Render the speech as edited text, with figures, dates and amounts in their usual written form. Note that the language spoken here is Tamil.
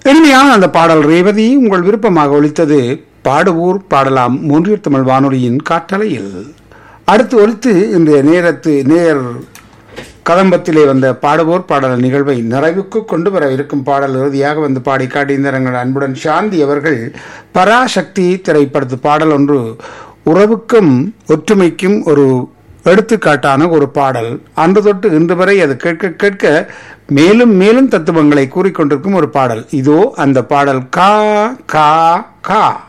இனிமையான அந்த பாடல் ரேவதி உங்கள் விருப்பமாக ஒலித்தது. பாடுவோர் பாடலாம் மூன்றியர் தமிழ் வானொலியின் காற்றலையில். அடுத்து ஒலித்து இன்றைய நேர் கதம்பத்திலே வந்த பாடுவோர் பாடல் நிகழ்வை நிறைவுக்கு கொண்டு வர இருக்கும் பாடல் இறுதியாக வந்து பாடி காட்டியிருந்தார்கள் அன்புடன் சாந்தி அவர்கள். பராசக்தி திரைப்படத்து பாடல் ஒன்று உறவுக்கும் ஒற்றுமைக்கும் ஒரு எடுத்துக்காட்டான ஒரு பாடல். அன்று தொட்டு இன்று வரை அது கேட்க கேட்க மேலும் மேலும் தத்துவங்களை கூறிக்கொண்டிருக்கும் ஒரு பாடல். இதோ அந்த பாடல். கா கா கா.